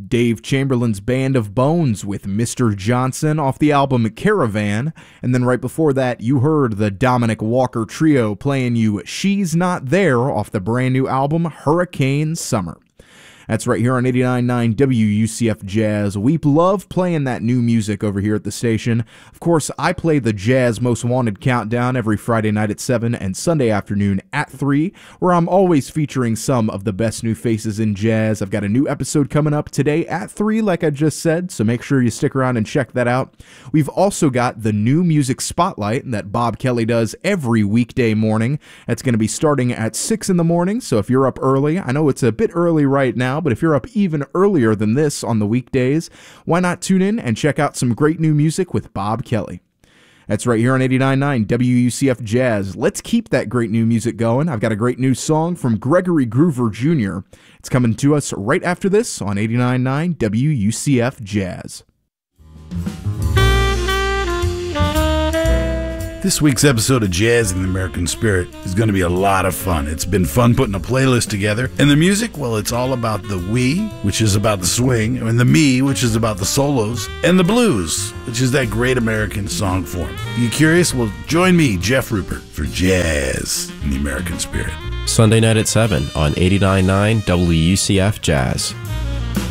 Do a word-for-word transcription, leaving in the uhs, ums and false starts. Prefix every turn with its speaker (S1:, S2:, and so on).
S1: Dave Chamberlain's Band of Bones with Mister Johnson off the album Caravan, and then right before that you heard the Dominic Walker Trio playing you She's Not There off the brand new album Hurricane Summer. That's right here on eighty-nine point nine W U C F Jazz. We love playing that new music over here at the station. Of course, I play the Jazz Most Wanted Countdown every Friday night at seven and Sunday afternoon at three, where I'm always featuring some of the best new faces in jazz. I've got a new episode coming up today at three, like I just said, so make sure you stick around and check that out. We've also got the New Music Spotlight that Bob Kelly does every weekday morning. That's going to be starting at six in the morning, so if you're up early, I know it's a bit early right now, but if you're up even earlier than this on the weekdays, why not tune in and check out some great new music with Bob Kelly. That's right here on eighty-nine point nine W U C F Jazz. Let's keep that great new music going. I've got a great new song from Gregory Groover Junior It's coming to us right after this on eighty-nine point nine W U C F Jazz.
S2: This week's episode of Jazz in the American Spirit is going to be a lot of fun. It's been fun putting a playlist together. And the music, well, it's all about the we, which is about the swing, and the me, which is about the solos, and the blues, which is that great American song form. You curious? Well, join me, Jeff Rupert, for Jazz in the American Spirit.
S3: Sunday night at seven on eighty-nine point nine W U C F Jazz.